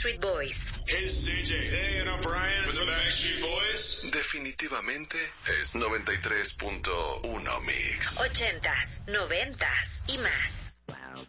Backstreet Boys. Hey, CJ. Hey, and I'm Brian with the Backstreet Boys. Definitivamente es 93.1 Mix. 80s, 90s y más.